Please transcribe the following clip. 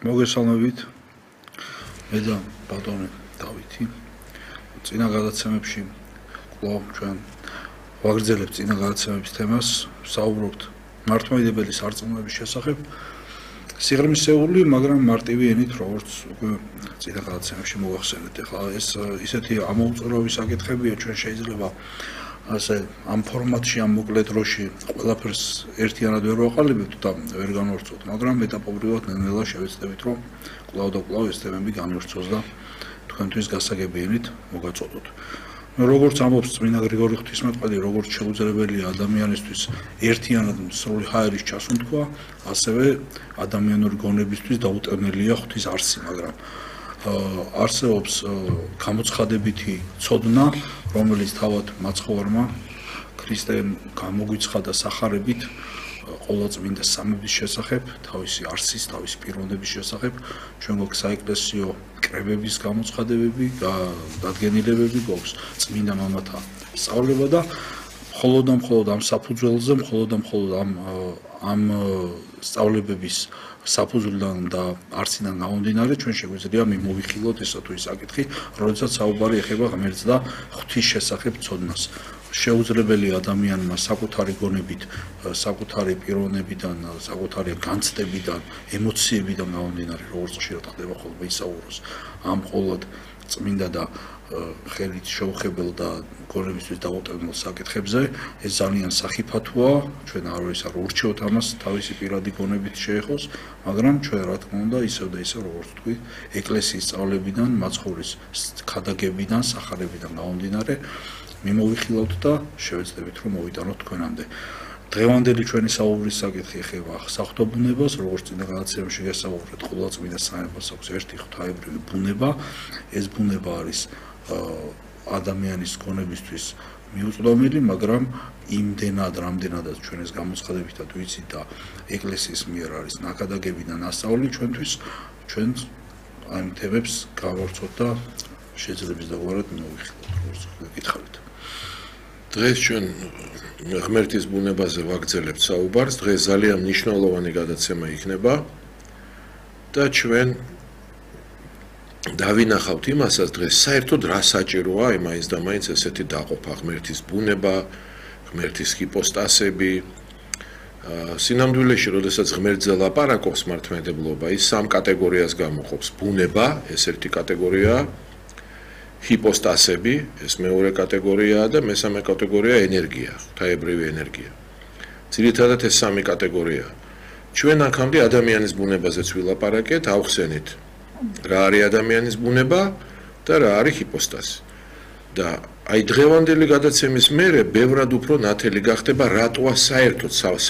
მოგესალმებით. მე და ბატონი დავითი. წინა გადაცემებში კვლავ ჩვენ ვაგრძელებთ წინა გადაცემების თემას, ვსაუბრობთ მართლმადიდებელი სარწმუნოების შესახებ. სიღრმისეული, მაგრამ მარტივი ენით, როგორც უკვე წინა გადაცემებში მოვახსენეთ. ეხლა ეს ისეთი ამოუწურავი საკითხებია, ჩვენ შეიძლება ასე ამ ფორმატში, ამ მოკლე დროში ყველაფერს ერთიანად ვერ ვაყალიბებთ და ვერ განვავრცობთ, მაგრამ ეტაპობრივად ნელ-ნელა შევეცდებით, რომ კვლავ და კვლავ ეს თემები განვივრცოს და თქვენთვის გასაგებიანით მოგაწოდოთ. როგორც ამბობს წმინდა გრიგორი ღვთისმეტყველი, როგორც შეუძლებელია ადამიანისთვის ერთიანად სრული ჰაერის ჩასუნთქვა, ასევე ადამიანური გონებისთვის დაუტევნელია ღვთის არსი, მაგრამ არსებობს გამოცხადებითი ცოდნა, რომელიც თავად მაცხოვარმა ქრისტემ გამოგვიცხადა სახარებით ყოვლადწმინდა სამების შესახებ, თავისი არსის, თავისი პიროვნების შესახებ, ჩვენ გვაქვს საეკლესიო კრებების გამოცხადებები, დადგენილებები, გვაქვს წმინდა მამათა სწავლება და მხოლოდ ამ საფუძველზე, მხოლოდ ამ სწავლებების საფუძვლიდან და არსიდან გამომდინარე, ჩვენ შეგვიძლია მიმოვიხილოთ ესა თუ ის საკითხი, როდესაც საუბარი ეხება ღმერთს და ღვთის შესახებ ცოდნას. შეუძლებელია ადამიანმა საკუთარი გონებით, საკუთარი პიროვნებიდან, საკუთარი განცდებიდან, ემოციებიდან გამომდინარე, როგორც ხშირად ხდება ხოლმე ისაუბროს ამ მხოლოდ წმინდა და ხელით შეუხებელ და გონებისთვის დაუტევნილ საკითხებზე, ეს ძალიან სახიფათოა, ჩვენ არ ურჩევთ ამას თავისი პირადი გონებით შეეხოს, მაგრამ ჩვენ რა თქმა უნდა ისევ და ისევ როგორც თქვი, ეკლესიის სწავლებიდან, მაცხოვრის ქადაგებიდან, სახარებიდან გამომდინარე, მიმოვიხილავთ და შევეცდებით რომ მოვიტანოთ თქვენამდე. დღევანდელი ჩვენი საუბრის საკითხი ეხება საღვთო ბუნებას, როგორც წინა გადაცემებში გასაუბრეთ, ყოვლადწმინდა სამეფოს აქვს ერთი ღვთაებრივი ბუნება. ეს ბუნება არის ადამიანის გონებისთვის მიუწვდომელი, მაგრამ იმდენად, რამდენადაც ჩვენ ეს გამოცხადებითად ვიცით და ეკლესიის მიერ არის ნაკადაგები და ნასწავლი ჩვენთვის, ჩვენ ამ თემებს გავავრცოთ და შეძლებს დაგვარად მოვიხილოთ, როგორც გითხარით. დღეს ჩვენ ღმერთის ბუნებაზე ვაგრძელებთ საუბარს, დღეს ძალიან მნიშვნელოვანი გადაცემა იქნება და ჩვენ დავინახავთ იმასაც დღეს საერთოდ რა საჭიროა იმაინც და მაინც ესეთი დაყოფა ღმერთის ბუნება, ღმერთის ჰიპოსტასები. სინამდვილეში, როდესაც ღმერთზე ლაპარაკობს მართლმადიდებლობა, ის სამ კატეგორიას გამოყოფს: ბუნება, ეს ერთი კატეგორიაა, ჰიპოსტასები, ეს მეორე კატეგორიაა და მესამე კატეგორია ენერგია, ღვთაებრივი ენერგია. ძირითადად ეს სამი კატეგორიაა. ჩვენ აქამდე ადამიანის ბუნებაზეც ვილაპარაკეთ, ავხსენით რა არის ადამიანის ბუნება და რა არის ჰიპოსტასი. და აი დღევანდელი გადაცემის მერე ბევრად უფრო ნათელი გახდება რატოა საერთოდ